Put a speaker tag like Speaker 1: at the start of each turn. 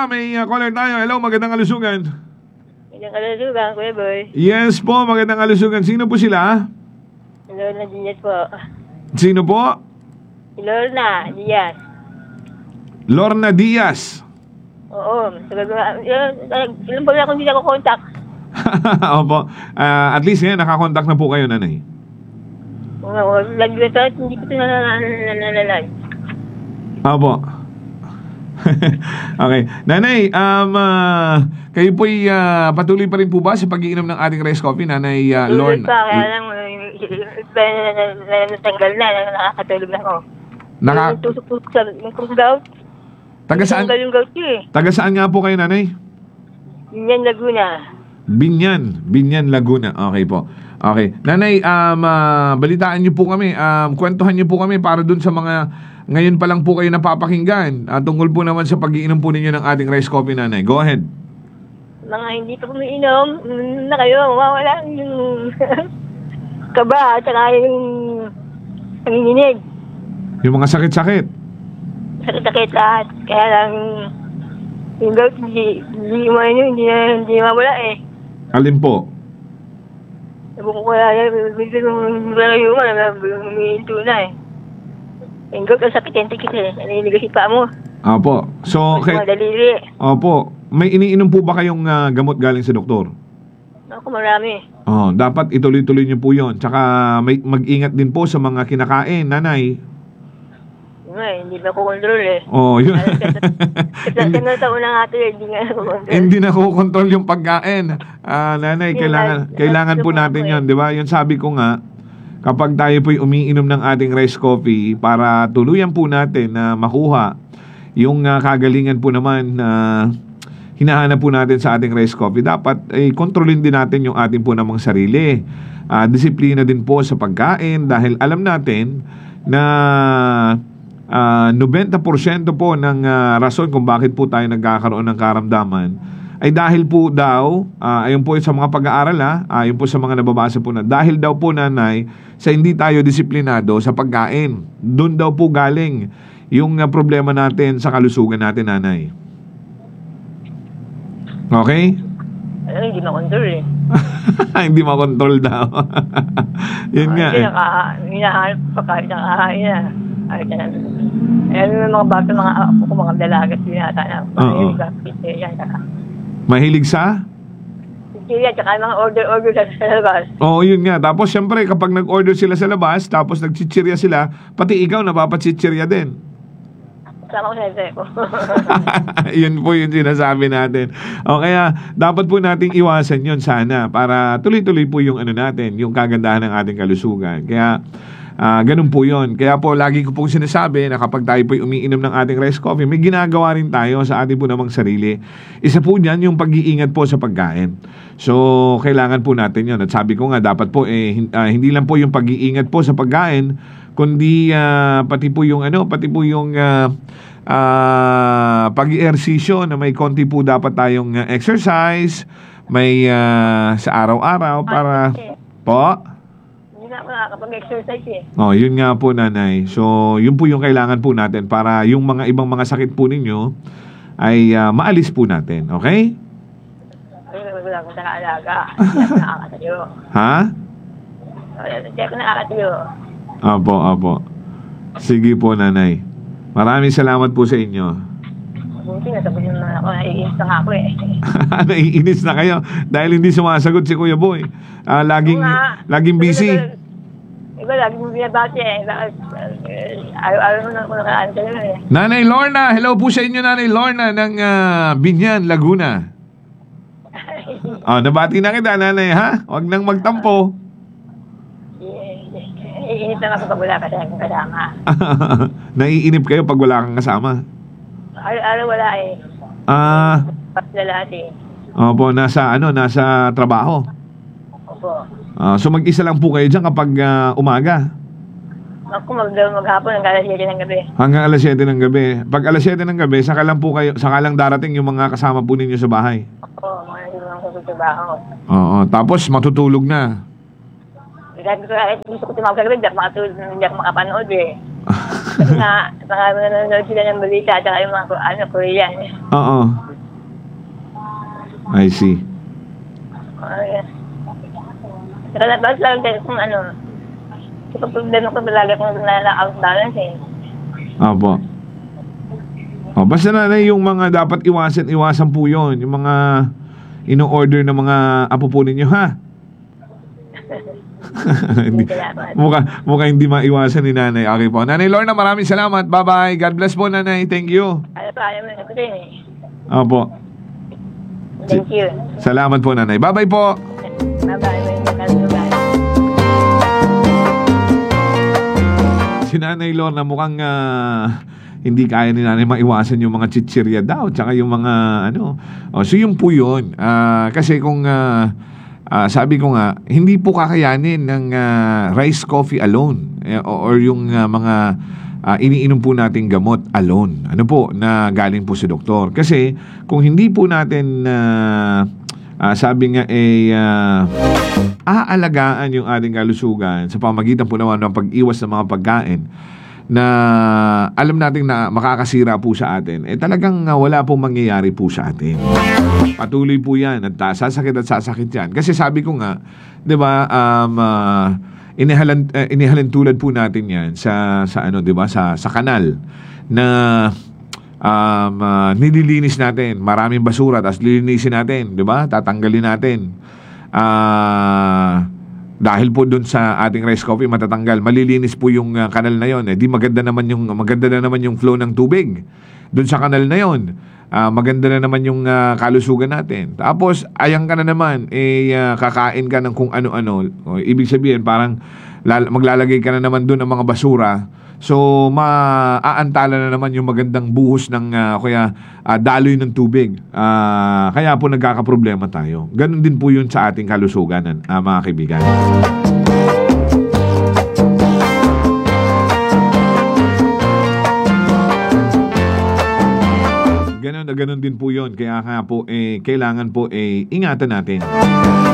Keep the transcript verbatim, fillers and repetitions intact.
Speaker 1: pa, may uh, caller tayo. Hello, magandang kalusugan.
Speaker 2: Magandang kalusugan, Kuya Boy.
Speaker 1: Yes po, magandang kalusugan. Sino po sila?
Speaker 2: Lorna Diaz po.
Speaker 1: Sino po?
Speaker 2: Lorna Diaz.
Speaker 1: Lorna Diaz.
Speaker 2: Oo, sabi ko, ilang pag ako hindi ako contact.
Speaker 1: Opo. Uh, at least ngayon, nakakontakt na po kayo, nanay.
Speaker 2: Oo, lagi ko ito, hindi ko ito nalalag.
Speaker 1: Opo. Okay. Nanay, um, uh, kayo po'y uh, patuloy pa rin po ba sa pag-iinom ng ating rice coffee, Nanay uh, Lorna?
Speaker 2: Tulog pa, kaya lang, natanggal na, nakakatulog na ako.
Speaker 1: Naka...
Speaker 2: Yung tusok-tusok sa yung gout.
Speaker 1: Taga saan?
Speaker 2: Yung gout ko eh.
Speaker 1: Taga saan nga po kayo, Nanay?
Speaker 2: Binyan, Laguna.
Speaker 1: Binyan. Binyan, Laguna. Okay po. Okay. Nanay, um, uh, balitaan niyo po kami. Um, kwentuhan niyo po kami para dun sa mga ngayon pa lang po kayo napapakinggan. Uh, tungkol po naman sa pag-iinom po ninyo ng ating rice coffee, Nanay. Go ahead.
Speaker 2: Mga hindi pa kumiinom, na kayo, mawala yung kaba at saka yung nanginginig.
Speaker 1: Yung mga sakit-sakit.
Speaker 2: Sakit-sakit lahat. Kaya lang yung gout, hindi, hindi mo yun, hindi na, hindi na mawala eh.
Speaker 1: Alin po?
Speaker 2: Sabi ko wala yan, minsan yung malayo mo, humihinto na eh. Yung gout, ang sakit yung tikit eh, naninigas yung paa mo.
Speaker 1: Opo. So,
Speaker 2: Okay.
Speaker 1: kay...
Speaker 2: Mga daliri.
Speaker 1: Opo. May iniinom po ba kayong uh, gamot galing sa doktor?
Speaker 2: Ako marami.
Speaker 1: Oh, dapat ituloy-tuloy niyo po 'yon. Tsaka may mag-ingat din po sa mga kinakain, Nanay.
Speaker 2: Nga, hindi na ko control eh.
Speaker 1: Oh, yun.
Speaker 2: Kasi na taon na nga ito eh, hindi nga ako control.
Speaker 1: Hindi na ko-control yung pagkain. Ah, Nanay, kailangan kailangan po natin 'yon, 'di ba? Yung sabi ko nga, kapag tayo po'y umiinom ng ating rice coffee para tuluyan po natin na makuha yung uh, kagalingan po naman na uh, hinahanap po natin sa ating rice coffee, dapat ay eh, kontrolin din natin yung ating po namang sarili. Uh, disiplina din po sa pagkain dahil alam natin na uh, ninety percent po ng uh, rason kung bakit po tayo nagkakaroon ng karamdaman ay dahil po daw, uh, ayun po sa mga pag-aaral ha, ayun po sa mga nababasa po na, dahil daw po, Nanay, sa hindi tayo disiplinado sa pagkain. Doon daw po galing yung uh, problema natin sa kalusugan natin, Nanay. Okay?
Speaker 2: Ano, hindi makontrol eh.
Speaker 1: Hindi makontrol daw. Yun nga
Speaker 2: Hindi
Speaker 1: eh.
Speaker 2: naka, hinahanap pa kahit nakakain na. Kahit na. Ayan yung mga bata, mga apo ko, mga dalaga, sinata na.
Speaker 1: Oo.
Speaker 2: Mahilig ka, pizzeria, saka.
Speaker 1: Mahilig sa?
Speaker 2: Pizzeria, saka mga order-order sa, sa labas.
Speaker 1: Oo, yun nga. Tapos syempre, kapag nag-order sila sa labas, tapos nagchichirya sila, pati ikaw napapachichirya din.
Speaker 2: Sama ko sa ito ko.
Speaker 1: Yun po yung sinasabi natin. O kaya, dapat po nating iwasan yun sana para tuloy-tuloy po yung ano natin, yung kagandahan ng ating kalusugan. Kaya, uh, ganun po yun. Kaya po, lagi ko pong sinasabi na kapag tayo po umiinom ng ating rice coffee, may ginagawa rin tayo sa ating po namang sarili. Isa po dyan yung pag-iingat po sa pagkain. So, kailangan po natin yun. At sabi ko nga, dapat po, eh, uh, hindi lang po yung pag-iingat po sa pagkain, kundi uh, pati po yung ano, pati po yung uh, uh, pag-ehersisyo na may konti po dapat tayong uh, exercise, may uh, sa araw-araw para po.
Speaker 2: Hindi na ako nakakapag-exercise eh.
Speaker 1: Oh, yun nga po, Nanay. So, yun po yung kailangan po natin para yung mga ibang mga sakit po ninyo ay uh, maalis po natin, okay?
Speaker 2: Ay, wala akong nakaalaga. Hindi ako nakakatayo.
Speaker 1: Ha?
Speaker 2: Hindi ako nakakatayo.
Speaker 1: Apo, apo. Sige po, Nanay. Maraming salamat po sa inyo.
Speaker 2: Buti na sabi naman ako, naiinis na nga ako eh.
Speaker 1: Naiinis na kayo dahil hindi sumasagot si Kuya Boy. Uh, laging, laging busy.
Speaker 2: Iba, laging mo binabati eh. Ayaw-ayaw mo na ako nakaan ka naman eh.
Speaker 1: Nanay Lorna, hello po sa inyo, Nanay Lorna ng uh, Binyan, Laguna. Oh, nabati na kita, Nanay, ha? Huwag nang magtampo.
Speaker 2: Naiinip na ako pag wala kasi akong kasama.
Speaker 1: Naiinip kayo pag wala kang kasama?
Speaker 2: Araw-araw wala eh.
Speaker 1: Ah.
Speaker 2: Pasla lahat eh.
Speaker 1: Opo, nasa ano, nasa trabaho.
Speaker 2: Opo.
Speaker 1: Uh, so mag-isa lang po kayo dyan kapag uh, umaga?
Speaker 2: Ako mag maghapon hanggang alas siyete ng gabi.
Speaker 1: Hanggang alas siyete ng gabi. Pag alas siyete ng gabi, saka lang po kayo, saka lang darating yung mga kasama po ninyo sa bahay?
Speaker 2: Oo, mga hindi lang ko sa trabaho.
Speaker 1: Oo, tapos matutulog na.
Speaker 2: Dahil ko kahit gusto ko tumawag sa gabi, hindi ako makatulog, hindi ako makapanood eh. Kasi nga, baka nanonood sila ng balita at saka yung mga ano, Korean.
Speaker 1: Oo. I see.
Speaker 2: Ay. Kaya bakit lang din kung ano, kapag problema ko lagi kung nala-out balance eh.
Speaker 1: Opo. Oh, basta nanay yung mga dapat iwasan, iwasan po yun. Yung mga ino-order ng mga apo po ninyo, ha? Hindi, mukha, mukha hindi maiwasan ni nanay. Okay po. Nanay Lorna, maraming salamat. Bye-bye. God bless po, nanay. Thank you.
Speaker 2: Ayaw pa, ayaw mo na ko din eh.
Speaker 1: Opo.
Speaker 2: Thank you.
Speaker 1: Salamat po, nanay. Bye-bye po.
Speaker 2: Bye-bye. Bye-bye.
Speaker 1: Si Nanay Lorna mukhang ah, hindi kaya ni nanay maiwasan yung mga chichirya daw tsaka yung mga ano. Oh, so yun po yun. Ah, kasi kung ah, ah, sabi ko nga, hindi po kakayanin ng ah, rice coffee alone eh, or yung ah, mga ah, iniinom po nating gamot alone. Ano po, na galing po sa doktor. Kasi kung hindi po natin ah, ah, sabi nga eh ah, aalagaan yung ating kalusugan sa pamagitan po naman ng pag-iwas ng mga pagkain na alam natin na makakasira po sa atin, eh talagang uh, wala pong mangyayari po sa atin. Patuloy po yan at uh, sasakit at sasakit yan. Kasi sabi ko nga, di ba, um, uh, inihalan, uh, inihalan tulad po natin yan sa, sa ano, di ba, sa, sa kanal na um, uh, nililinis natin. Maraming basura, tapos lilinisin natin, di ba? Tatanggalin natin. Ah, dahil po doon sa ating rice coffee matatanggal, malilinis po yung uh, kanal na yon. Eh di maganda naman yung maganda na naman yung flow ng tubig doon sa kanal na yon. Uh, maganda na naman yung uh, kalusugan natin. Tapos ayang ka na naman eh uh, kakain ka ng kung ano-ano. O, ibig sabihin parang lal- maglalagay ka na naman doon ng mga basura. So, maaantala na naman yung magandang buhos ng uh, kaya uh, daloy ng tubig. Uh, kaya po nagkakaproblema tayo. Ganon din po yun sa ating kalusugan, uh, mga kaibigan. Ganon na ganon din po yun. Kaya nga po, eh, kailangan po eh, ingatan natin.